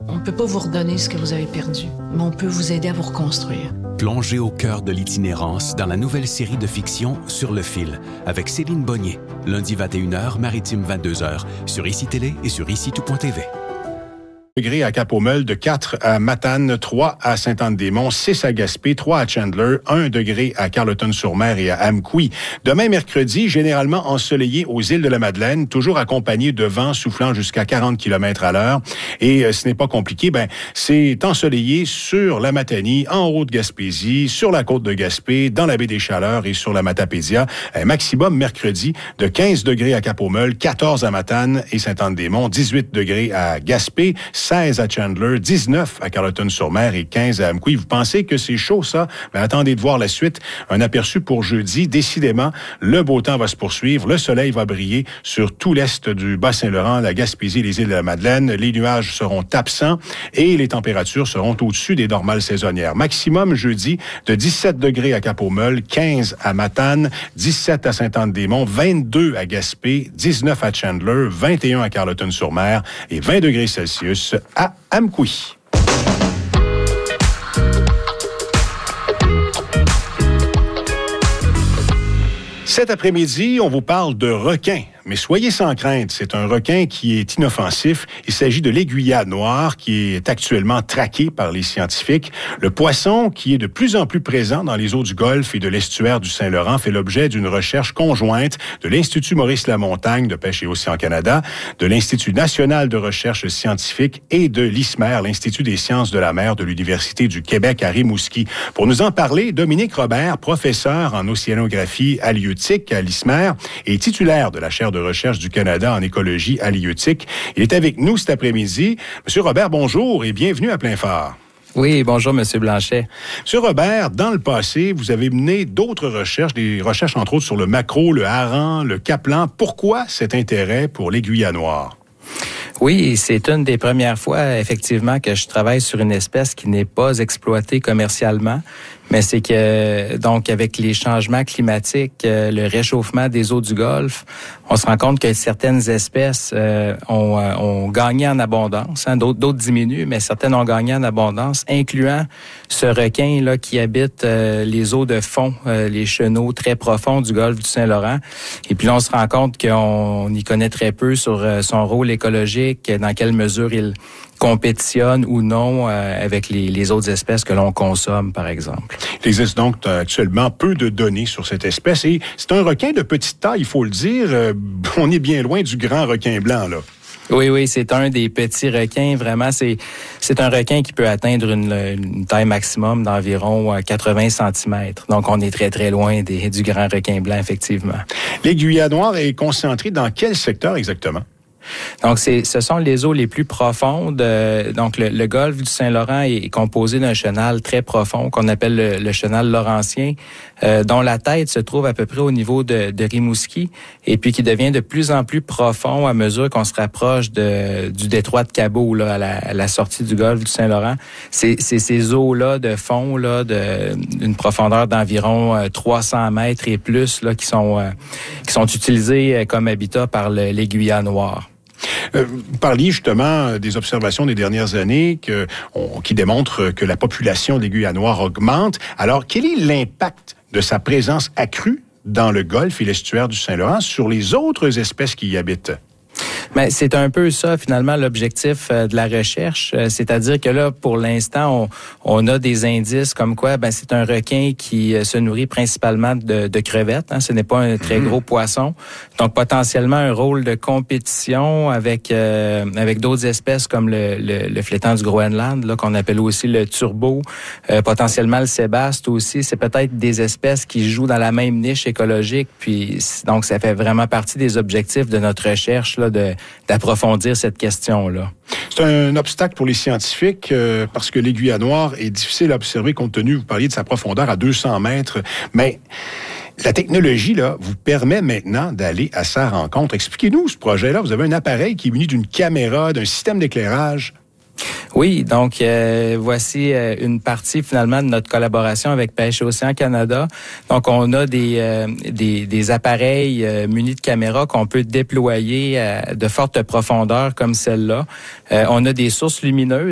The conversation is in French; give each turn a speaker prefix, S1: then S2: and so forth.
S1: On ne peut pas vous redonner ce que vous avez perdu, mais on peut vous aider à vous reconstruire.
S2: Plongez au cœur de l'itinérance dans la nouvelle série de fiction Sur le fil avec Céline Bonnier. Lundi 21h, Maritime 22h, sur ICI Télé et sur ICI-tout.tv.
S3: Degrés à Cap-aux-Meules, 4 à Matane, 3 à Sainte-Anne-des-Monts, 6 à Gaspé, 3 à Chandler, 1 degré à Carleton-sur-Mer et à Amqui. Demain, mercredi, généralement ensoleillé aux îles de la Madeleine, toujours accompagné de vent soufflant jusqu'à 40 km à l'heure. Et ce n'est pas compliqué, c'est ensoleillé sur la Matanie, en Haute-Gaspésie, sur la côte de Gaspé, dans la baie des Chaleurs et sur la Matapédia. Maximum mercredi de 15 degrés à Cap-aux-Meules, 14 à Matane et Sainte-Anne-des-Monts, 18 degrés à Gaspé, 16 à Chandler, 19 à Carleton-sur-Mer et 15 à Amqui. Vous pensez que c'est chaud, ça? Attendez de voir la suite. Un aperçu pour jeudi. Décidément, le beau temps va se poursuivre. Le soleil va briller sur tout l'est du Bas-Saint-Laurent, la Gaspésie, les îles de la Madeleine. Les nuages seront absents et les températures seront au-dessus des normales saisonnières. Maximum jeudi de 17 degrés à Cap-aux-Meules, 15 à Matane, 17 à Sainte-Anne-des-Monts, 22 à Gaspé, 19 à Chandler, 21 à Carleton-sur-Mer et 20 degrés Celsius à Amqui. Cet après-midi, on vous parle de requins. Mais soyez sans crainte, c'est un requin qui est inoffensif. Il s'agit de l'aiguillade noire qui est actuellement traqué par les scientifiques. Le poisson, qui est de plus en plus présent dans les eaux du Golfe et de l'estuaire du Saint-Laurent, fait l'objet d'une recherche conjointe de l'Institut Maurice Lamontagne de Pêche et Océan Canada, de l'Institut national de recherche scientifique et de l'ISMER, l'Institut des sciences de la mer de l'Université du Québec à Rimouski. Pour nous en parler, Dominique Robert, professeur en océanographie halieutique à l'ISMER et titulaire de la chaire de recherche du Canada en écologie halieutique. Il est avec nous cet après-midi. Monsieur Robert, bonjour et bienvenue à Plein Phare.
S4: Oui, bonjour, Monsieur Blanchet.
S3: Monsieur Robert, dans le passé, vous avez mené d'autres recherches, des recherches entre autres sur le maquereau, le hareng, le capelin. Pourquoi cet intérêt pour l'aiguillade noire?
S4: Oui, c'est une des premières fois, effectivement, que je travaille sur une espèce qui n'est pas exploitée commercialement. Mais c'est que, donc, avec les changements climatiques, le réchauffement des eaux du Golfe, on se rend compte que certaines espèces ont gagné en abondance. D'autres diminuent, mais certaines ont gagné en abondance, incluant ce requin là qui habite les eaux de fond, les chenaux très profonds du Golfe du Saint-Laurent. Et puis là, on se rend compte qu'on y connaît très peu sur son rôle écologique, dans quelle mesure il compétitionne ou non avec les autres espèces que l'on consomme, par exemple.
S3: Il existe donc actuellement peu de données sur cette espèce et c'est un requin de petite taille, il faut le dire. On est bien loin du grand requin blanc, là.
S4: Oui, c'est un des petits requins. Vraiment, c'est un requin qui peut atteindre une taille maximum d'environ 80 cm. Donc, on est très, très loin du grand requin blanc, effectivement.
S3: L'aiguillade noire est concentrée dans quel secteur exactement?
S4: Donc, ce sont les eaux les plus profondes. Donc, le golfe du Saint-Laurent est composé d'un chenal très profond qu'on appelle le chenal laurentien, dont la tête se trouve à peu près au niveau de Rimouski et puis qui devient de plus en plus profond à mesure qu'on se rapproche du détroit de Cabot, là, à la sortie du golfe du Saint-Laurent. C'est ces eaux-là de fond, là, d'une profondeur d'environ 300 mètres et plus, là, qui sont utilisées comme habitat par l'aiguillade noire.
S3: Vous parliez justement des observations des dernières années qui démontrent que la population d'aiguillade noire augmente. Alors, quel est l'impact de sa présence accrue dans le Golfe et l'estuaire du Saint-Laurent sur les autres espèces qui y habitent?
S4: Mais c'est un peu ça, finalement, l'objectif de la recherche. C'est-à-dire que là, pour l'instant, on a des indices comme quoi c'est un requin qui se nourrit principalement de crevettes. Ce n'est pas un très gros poisson. Donc, potentiellement, un rôle de compétition avec d'autres espèces comme le flétan du Groenland, là, qu'on appelle aussi le turbo, potentiellement le sébaste aussi. C'est peut-être des espèces qui jouent dans la même niche écologique. Puis, donc, ça fait vraiment partie des objectifs de notre recherche, là, d'approfondir cette question-là.
S3: C'est un obstacle pour les scientifiques parce que l'aiguillade noire est difficile à observer compte tenu, vous parliez de sa profondeur à 200 mètres, mais la technologie là vous permet maintenant d'aller à sa rencontre. Expliquez-nous ce projet-là. Vous avez un appareil qui est muni d'une caméra, d'un système d'éclairage.
S4: Oui, donc voici une partie finalement de notre collaboration avec Pêche et Océan Canada. Donc on a des appareils munis de caméras qu'on peut déployer de forte profondeur comme celle-là. On a des sources lumineuses.